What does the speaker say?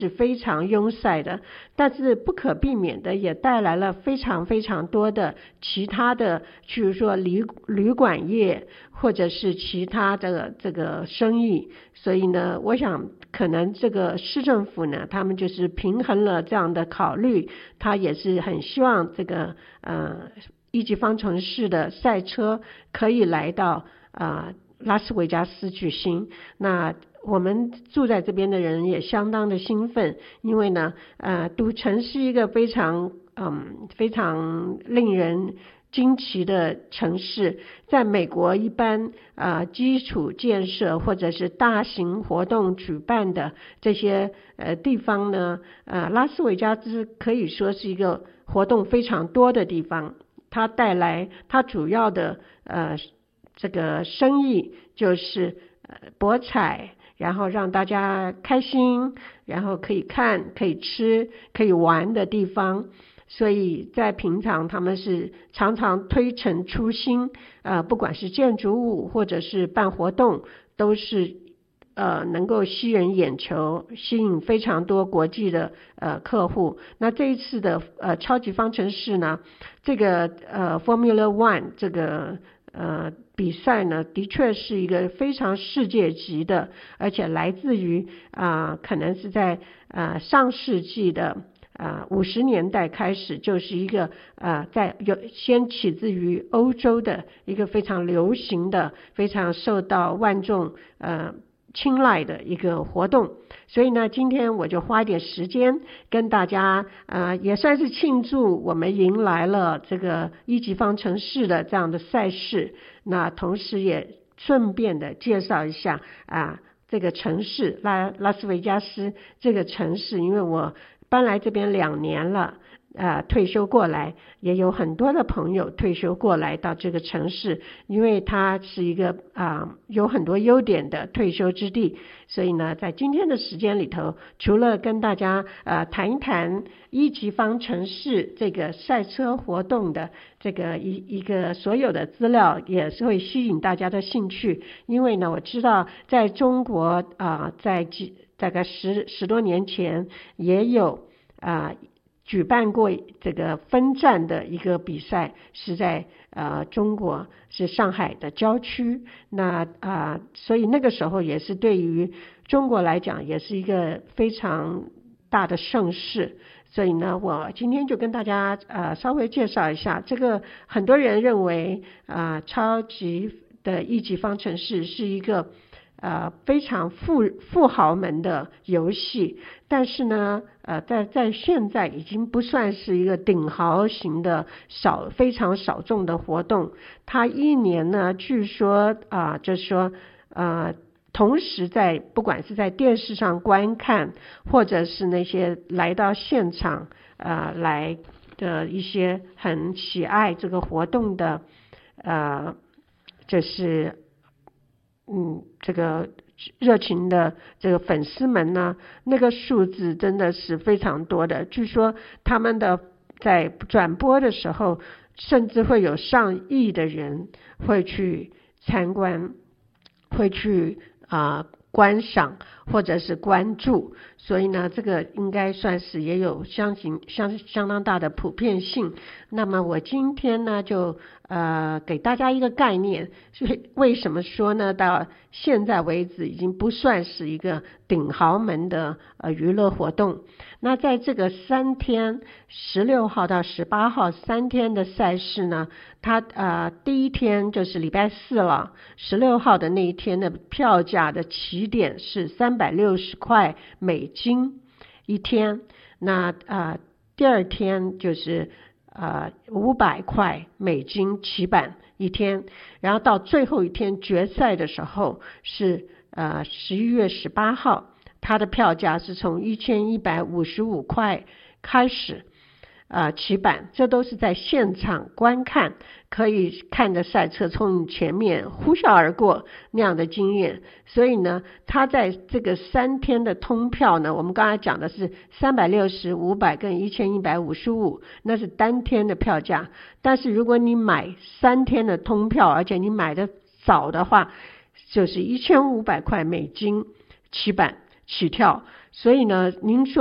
是非常拥塞的，但是不可避免的也带来了非常非常多的其他的，譬如说旅馆业或者是其他的这个生意。所以呢，我想可能这个市政府呢，他们就是平衡了这样的考虑，他也是很希望这个一级方程式的赛车可以来到拉斯维加斯举行。那我们住在这边的人也相当的兴奋，因为呢赌城是一个非常令人惊奇的城市。在美国一般基础建设或者是大型活动举办的这些地方呢，拉斯维加斯可以说是一个活动非常多的地方。它主要的这个生意就是博彩，然后让大家开心，然后可以看可以吃可以玩的地方。所以在平常他们是常常推陈出新，不管是建筑物或者是办活动，都是能够吸人眼球，吸引非常多国际的客户。那这一次的超级方程式呢，这个Formula One 这个比赛呢，的确是一个非常世界级的，而且来自于可能是在上世纪的50年代开始，就是一个先起自于欧洲的一个非常流行的、非常受到万众青睐的一个活动。所以呢，今天我就花一点时间跟大家也算是庆祝我们迎来了这个一级方程式的这样的赛事。那同时也顺便的介绍一下这个城市拉斯维加斯这个城市，因为我搬来这边2年了，退休过来，也有很多的朋友退休过来到这个城市，因为它是一个有很多优点的退休之地。所以呢，在今天的时间里头，除了跟大家谈一谈一级方程式这个赛车活动的这个一个所有的资料，也是会吸引大家的兴趣。因为呢，我知道在中国在大概十多年前也有举办过这个分站的一个比赛，是在中国，是上海的郊区。那所以那个时候也是对于中国来讲也是一个非常大的盛事。所以呢，我今天就跟大家稍微介绍一下这个。很多人认为超级的一级方程式是一个非常富豪们的游戏，但是呢在现在已经不算是一个顶豪型的非常少众的活动。它一年呢，据说就是说同时不管是在电视上观看，或者是那些来到现场来的一些很喜爱这个活动的就是这个热情的这个粉丝们呢，那个数字真的是非常多的。据说他们在转播的时候，甚至会有上亿的人会去参观，会去观赏或者是关注。所以呢，这个应该算是也有相当大的普遍性。那么我今天呢就给大家一个概念，为什么说呢到现在为止已经不算是一个顶豪门的娱乐活动。那在这个3天16号到18号3天的赛事呢，它第一天就是礼拜4了，16号的那一天的票价的起点是360块美金一天。那第二天就是500块美金起板一天，然后到最后一天决赛的时候是11月18号，它的票价是从1155块开始起板。这都是在现场观看，可以看着赛车从你前面呼啸而过那样的经验。所以呢，它在这个3天的通票呢，我们刚才讲的是360、500跟1155，那是单天的票价。但是如果你买3天的通票，而且你买的早的话，就是1500块美金起板起跳。 所以呢，您说